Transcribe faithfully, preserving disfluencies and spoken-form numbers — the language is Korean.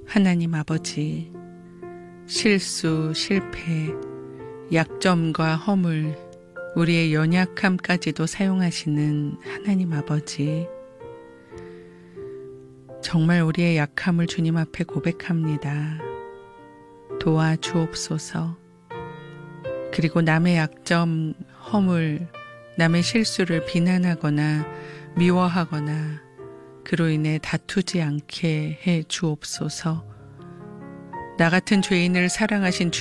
하나님 아버지, 실수, 실패, 약점과 허물, 우리의 연약함까지도 사용하시는 하나님 아버지, 정말 우리의 약함을 주님 앞에 고백합니다. 도와주옵소서. 그리고 남의 약점, 허물, 남의 실수를 비난하거나 미워하거나 그로 인해 다투지 않게 해 주옵소서. 나 같은 죄인을 사랑하신